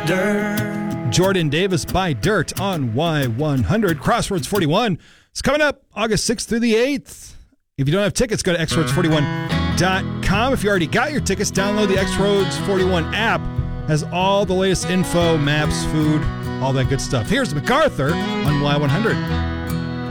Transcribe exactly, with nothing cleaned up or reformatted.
Dirt. Jordan Davis by Dirt on Y one hundred. Crossroads forty-one is coming up August sixth through the eighth. If you don't have tickets, go to x roads forty-one dot com. If you already got your tickets, download the X Roads forty-one app. Has all the latest info, maps, food, all that good stuff. Here's MacArthur on Y one hundred.